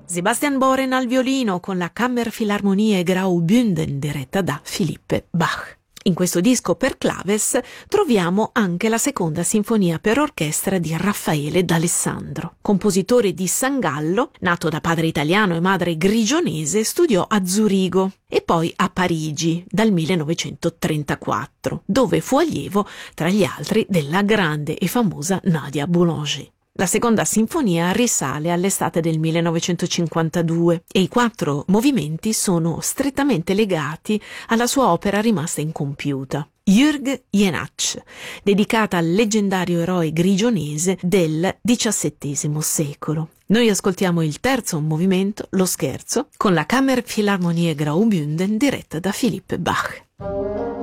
Sebastian Boren al violino con la Kammerphilharmonie Graubünden diretta da Philippe Bach. In questo disco per claves troviamo anche la seconda sinfonia per orchestra di Raffaele D'Alessandro. Compositore di San Gallo, nato da padre italiano e madre grigionese, studiò a Zurigo e poi a Parigi dal 1934, dove fu allievo, tra gli altri, della grande e famosa Nadia Boulanger. La seconda sinfonia risale all'estate del 1952 e i 4 movimenti sono strettamente legati alla sua opera rimasta incompiuta, Jürg Jenatsch, dedicata al leggendario eroe grigionese del XVII secolo. Noi ascoltiamo il terzo movimento, lo scherzo, con la Kammerphilharmonie Graubünden diretta da Philippe Bach.